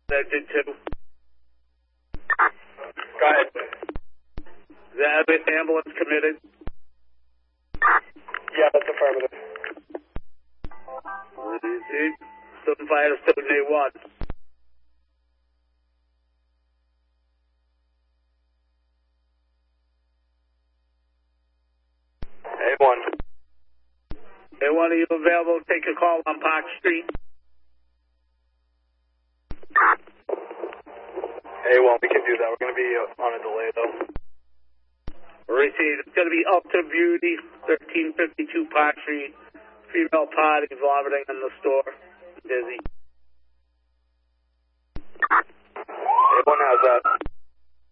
Engine 2. Go ahead. Is that ambulance committed? Yeah, that's affirmative. Easy. 75781. A1. A1, are you available to take a call on Park Street? A1, we can do that. We're going to be on a delay, though. Received. It's going to be Ultra Beauty, 1352 Park Street. Female party vomiting in the store. Dizzy. A1 has that.